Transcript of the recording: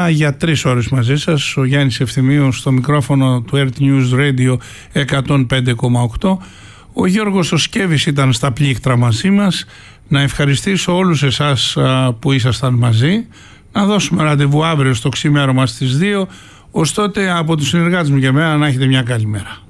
σήμερα για 3 ώρες μαζί σας. Ο Γιάννης Ευθυμίου στο μικρόφωνο του Earth News Radio 105,8. Ο Γιώργος ο Σκέβης ήταν στα πλήκτρα μαζί μας. Να ευχαριστήσω όλους εσάς που ήσασταν μαζί. Να δώσουμε ραντεβού αύριο στο ξημέρωμα στις 2. Ως τότε από τους συνεργάτες μου και εμένα να έχετε μια καλή μέρα.